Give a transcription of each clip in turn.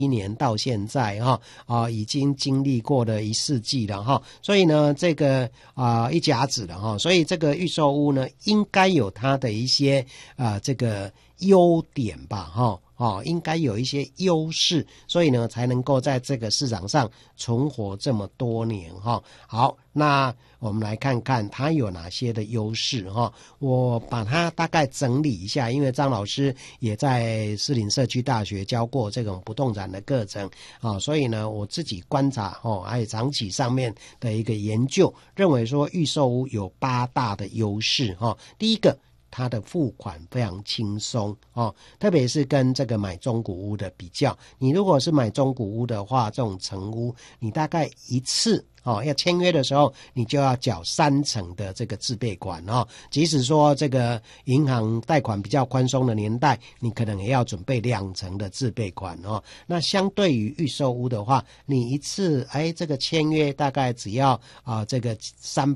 一年到现在已经经历过了1世纪了所以呢这个一甲子了所以这个预售屋呢应该有它的一些这个优点吧应该有一些优势，所以呢才能够在这个市场上存活这么多年好，那我们来看看它有哪些的优势我把它大概整理一下，因为张老师也在士林社区大学教过这种不动产的课程所以呢我自己观察还有长期上面的一个研究，认为说预售屋有8大的优势第一个，它的付款非常轻松特别是跟这个买中古屋的比较，你如果是买中古屋的话，这种成屋你大概一次要签约的时候你就要缴3成的这个自备款即使说这个银行贷款比较宽松的年代，你可能也要准备2成的自备款那相对于预售屋的话，你一次这个签约大概只要这个 3%,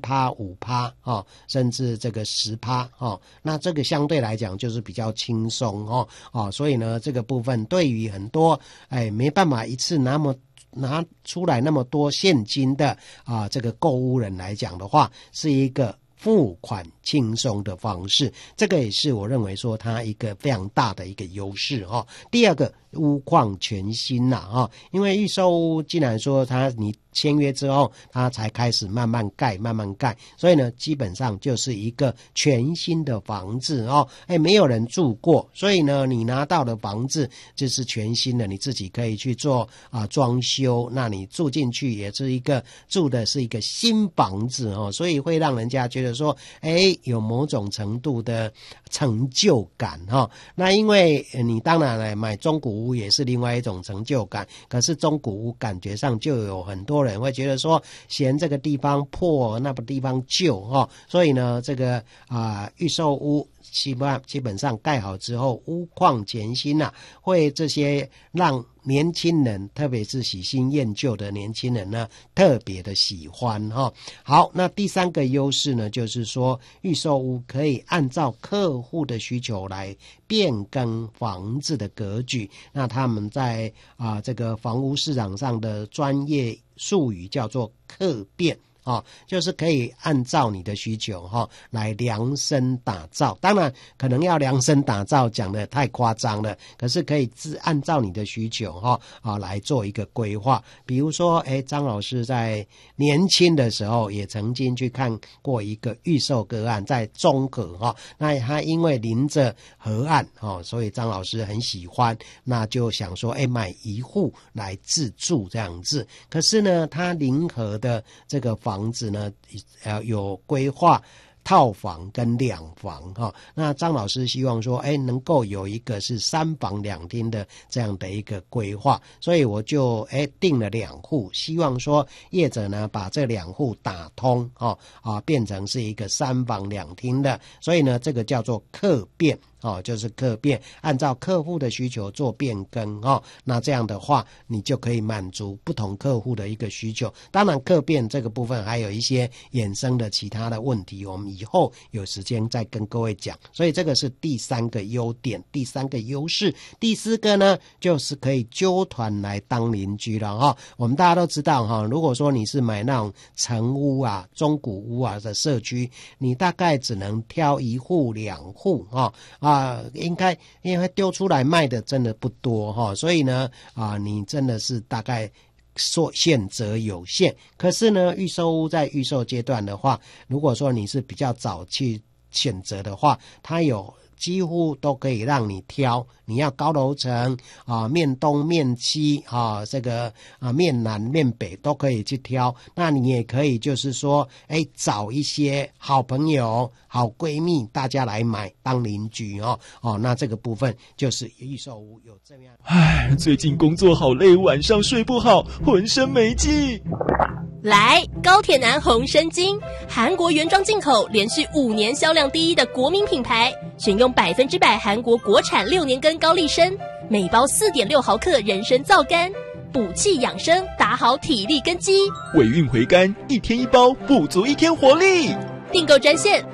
5%甚至这个 10% 那这个相对来讲就是比较轻松所以呢这个部分对于很多没办法一次拿出来那么多现金的这个购屋人来讲的话，是一个付款轻松的方式，这个也是我认为说它一个非常大的一个优势第二个，屋况全新因为预售屋既然说你签约之后它才开始慢慢盖，所以呢基本上就是一个全新的房子没有人住过，所以呢你拿到的房子就是全新的，你自己可以去做装修，那你住进去也是住的是一个新房子所以会让人家觉得说有某种程度的成就感那因为你当然买中古屋也是另外一种成就感，可是中古屋感觉上就有很多人会觉得说嫌这个地方破那个地方旧所以呢这个预售屋基本上盖好之后屋况全新会这些让年轻人特别是喜新厌旧的年轻人呢特别的喜欢好，那第3个优势呢就是说预售屋可以按照客户的需求来变更房子的格局，那他们在这个房屋市场上的专业术语叫做客变就是可以按照你的需求来量身打造，当然可能要量身打造讲得太夸张了，可是可以按照你的需求来做一个规划。比如说张老师在年轻的时候也曾经去看过一个预售个案，在中和那他因为临着河岸所以张老师很喜欢，那就想说买一户来自住这样子，可是呢他临河的这个房子呢有规划套房跟2房那张老师希望说能够有一个是3房2厅的这样的一个规划，所以我就定了2户，希望说业者呢把这2户打通变成是一个3房2厅的，所以呢这个叫做客变就是客变，按照客户的需求做变更那这样的话你就可以满足不同客户的一个需求。当然客变这个部分还有一些衍生的其他的问题，我们以后有时间再跟各位讲，所以这个是第3个优点，第3个优势。第4个呢就是可以揪团来当邻居了我们大家都知道如果说你是买那种成屋中古屋的社区，你大概只能挑1户2户应该因为丢出来卖的真的不多所以呢你真的是大概选择有限。可是呢预售屋在预售阶段的话，如果说你是比较早去选择的话，它有几乎都可以让你挑，你要高楼层面东面西这个面南面北都可以去挑。那你也可以就是说找一些好朋友好闺蜜大家来买当邻居那这个部分就是预售屋有这样。 最近工作好累，晚上睡不好，浑身没劲。 来，高铁男红参精，韩国原装进口，连续5年销量第一的国民品牌，选用100%韩国国产6年根高丽参，每包4.6毫克人参皂苷，补气养生，打好体力根基。 尾韵回甘，1天1包，补足1天活力。 订购专线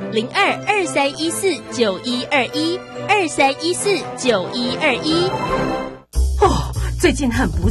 0223149121，23149121。 最近很不